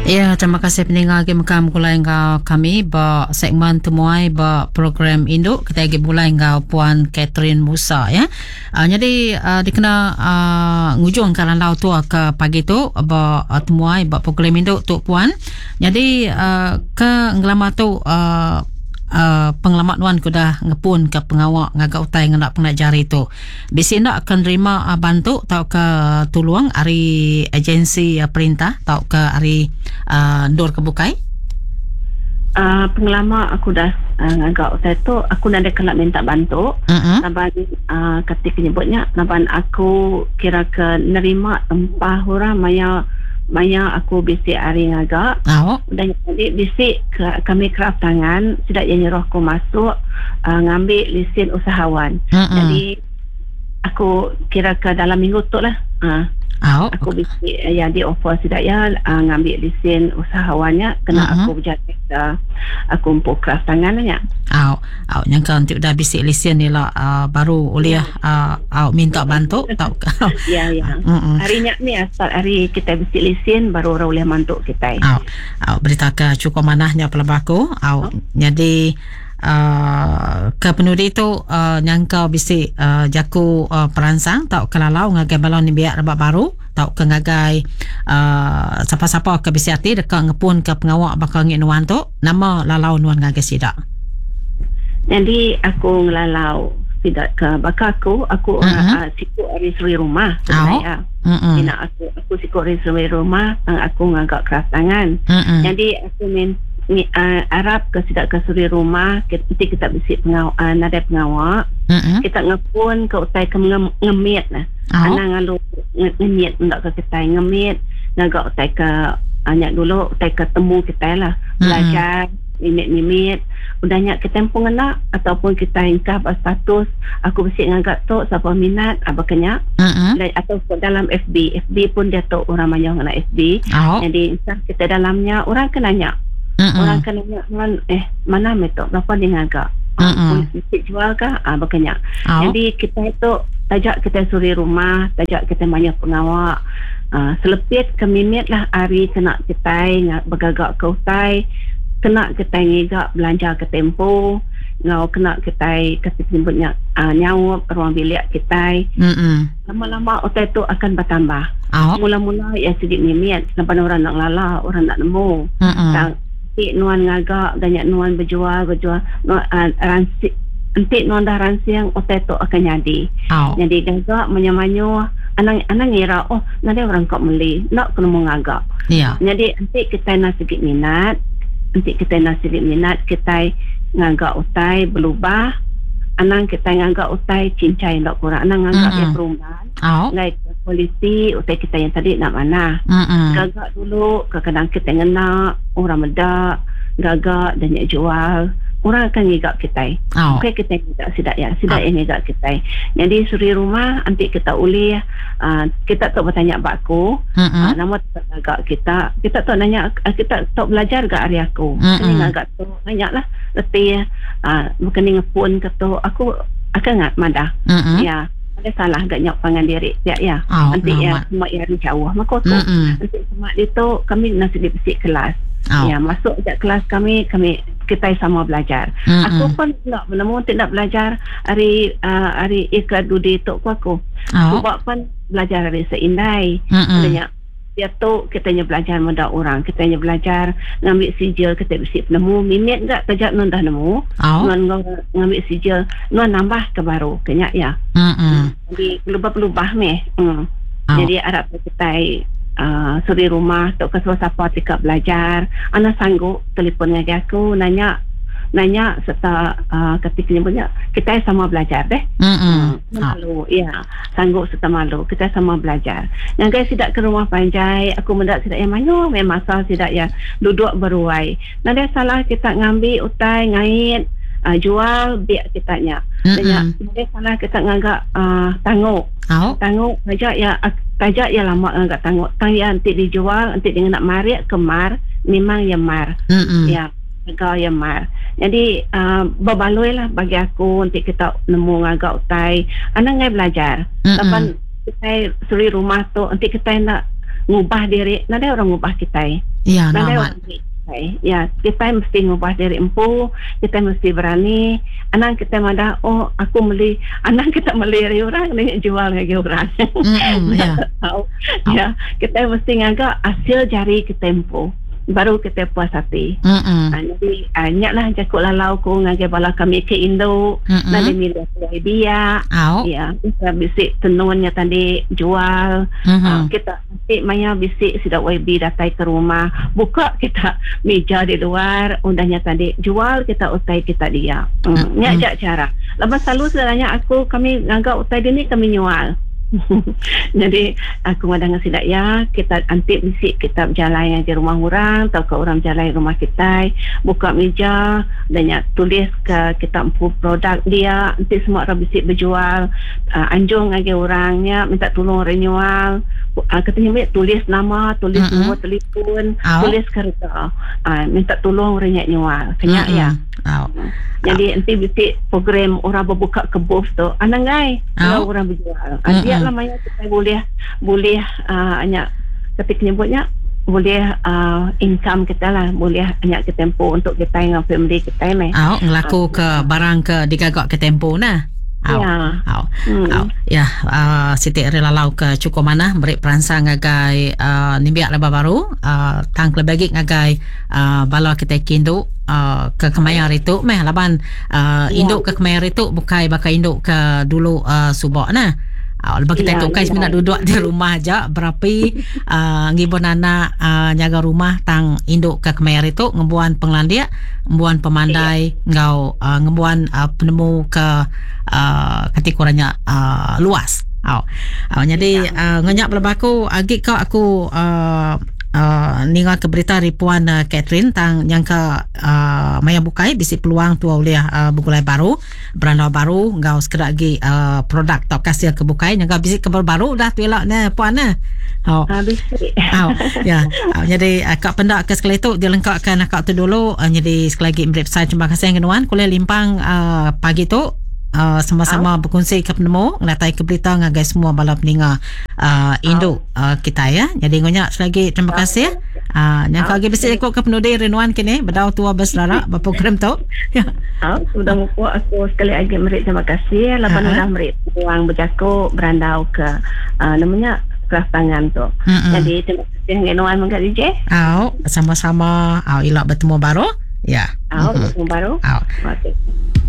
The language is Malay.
Ya, terima kasih pendengar Makam mulai ngau kami ba segmen temuai ba program induk kita lagi mulai ngau Puan Catherine Musa ya. Jadi dikena ngujung kalan lau tu ke pagi tu ba temuai ba program induk tu Puan. Jadi ke ngelama tu pengelamat nuan ku dah ngepun ke pengawak ngagak utai nganak pengajar itu. Bisi nak akan terima bantu tau ke tuluang ari agensi perintah tau ke ari dor kebukai. Pengelama aku dah ngagak utai tu aku nak kelak minta bantu. Naban ketika nyebutnya naban aku kira ke nerima empah orang maya aku bisik hari ngagak. Dan jadi bisik kami kerap tangan sidak yang nyuruh aku masuk ngambil lesen usahawan. Jadi aku kira ke dalam minggu tu lah aku bisik di offer sidak ya ngambil lesen usahawannya kena aku berjaya aku empuk kerap tangan lah. Yang kan dah bisik lesen ni lah baru oleh minta bantu tau. Ya. Harinya ni asal hari kita bisik lesen baru orang boleh bantu kita. Berita ke cukup manahnya pelabaku. Jadi ke penudi tu nyangka bisik jaku peransang tau kelalau ngagai balon ni biak rebak baru tau ke ngagai siapa-siapa ke bisik hati dekat ngepun ke pengawak bakal ngik nuan tu nama lalau nuan ngagai sidak. Jadi aku ngelalau tidak ke bakal aku sikut hari suri rumah sebenarnya. Aku sikut hari suri rumah aku ngagak keras tangan. Jadi aku Arab ke sidak ke suri rumah nanti kita bisik nada pengawak kita ngepun ke utai ke ngemit lah anak ngalu ngemit ndak ke kita ngemit ngagak utai ke anyak dulu utai ke temu kita lah belajar mimit udahnya kita pun anak ataupun kita ingkah status aku bisik ngagak tu siapa minat abaknya atau dalam FB pun dia tu orang banyak nak FB jadi insya kita dalamnya orang kenanya orang kan nanya mana metok berapa dia ngagak bisik jual kah bakanya. Jadi kita itu tajak kita suri rumah tajak kita banyak pengawak selepit kemimit lah hari kena kita bergagak ke utai kena kita ngigak belanja ke tempo ngau kena kita kasih sebutnya nyawap ruang bilik kita lama-lama utai tu akan bertambah mula-mula ya sedikit mimit sampai orang nak lala orang nak nemu nuan ngagak banyak nuan berjual ransi nanti nuan dah ransi yang otak tu akan jadi gagak manyo anak ngira nanti orang kau beli nak kena mengagak jadi nanti kita nak sedikit minat kita ngagak utai berubah anak kita ngagak utai cincai ndak kurang anak ngagak yang perumahan ngai polisi utai kita yang tadi nak mana gagak dulu kadang-kadang kita ngena orang medak gagak dan nak jual orang akan ngigak kita kita ngigak sidak yang ngigak kita jadi suri rumah nanti kita uli kita tak bertanya bakku nama tak gagak kita tak nanya kita tak belajar ke hari aku kena ngagak tu nanya lah letih bukan ngepun kata aku akan ngat madah ya ada salah gak nyok pangan diri ya nanti semua yang jauh maka tu nanti semua itu kami nasi dibesik kelas masuk je kelas kami kita sama belajar aku pun tidak belajar hari ikhlas dudi tu aku buat pun belajar hari seindai banyak dia tu kitanya belajar muda orang kitanya belajar ngambil sijil kita bisik penemu minit enggak tajak non dah nemu ngambil sijil non nambah ke baru kenyak ya jadi pelubah meh jadi Arab kita suri rumah tok ke siapa tikap belajar anak sanggup telefon dengan aku nanya serta ketika nyebutnya kita sama belajar malu sanggup serta malu kita sama belajar yang guys tidak ke rumah panjai aku mendak tidak yang mana memang asal tidak ya duduk beruai nanti salah kita ngambil utai ngait jual biak kitanya nanti salah kita ngagak tanguk tajak ya lama ngagak tanguk nanti dijual nanti dengan nak marik kemar memang ya mar yang mar jadi berbaloi lah bagi aku nanti kita nemu ngagak utai anak ngai belajar kapan kita suri rumah tu nanti kita nak ngubah diri. Nada orang ngubah kita. Ya, nama. Ya, kita mesti ngubah diri empu, kita mesti berani. Anang kita madah, aku beli, anang kita beli orang ni jual lagi orang. Ya, kita mesti ngagak hasil jari kita empu. Baru kita puas hati. Jadi nyaklah jakut lalau ko ngagai bala kami ke Indo nanti milih dia ya kita bisik tenunnya tadi jual kita nanti maya bisik sidak YB datai ke rumah buka kita meja di luar undahnya tadi jual kita utai kita dia nyak cara lepas selalu sebenarnya kami ngagak utai dia ni kami nyual. Jadi aku madang sidak ya kita antik bisik kita berjalan yang di rumah orang atau ke orang jalan rumah kita buka meja dan tulis ke kita produk dia nanti semua orang bisik berjual anjung lagi orangnya minta tolong renewal katanya tulis nama tulis nombor telefon tulis kereta minta tolong renewal kenyak ya. Jadi nanti bisik program orang berbuka ke booth tu anangai orang berjual dia lamanya kita boleh hanya ketika nyebutnya boleh income kita lah boleh hanya ke tempo untuk kita dengan family kita ni ngelaku ke barang ke digagak ke tempo nah Siti relalau ke cukup mana beri peransang ngagai nimbiak laba baru tang lebagi ngagai bala kita kindu ke kemayar itu meh laban induk ke kemayar itu bukai bakai induk ke dulu subak nah lepas kita tu guys nak duduk di rumah aja berapi ngibun anak nyaga rumah tang induk ke kemayar itu ngebuan penglandia ngebuan pemandai ngau ngebuan penemu ke kategorinya luas jadi ngenyak berlaku agi kau aku ningal ke berita dari Puan Catherine tang yang ke maya bukai bisi peluang tu oleh bugulai baru beranda baru ngau sekedar lagi produk atau hasil ke bukai yang bisi kabar baru dah tu elak ne Puan ne jadi kak pendak ke sekali tu dia lengkapkan akak tu dulu jadi sekali lagi beri pesan terima kasih kenuan kuliah limpang pagi tu sama-sama berkongsi ke penemu ngelatai ke berita ngagai semua bala peninga induk kita ya jadi ngonyak selagi terima kasih yang kau bisa ikut ke penudi renuan kini berdau tua berselara berprogram tu sudah muku aku sekali lagi beri terima kasih lapan udah beri uang berjaku berandau ke namanya keras tangan tu jadi terima kasih ngenuan mengkat DJ sama-sama ilak bertemu baru ya bertemu baru okay.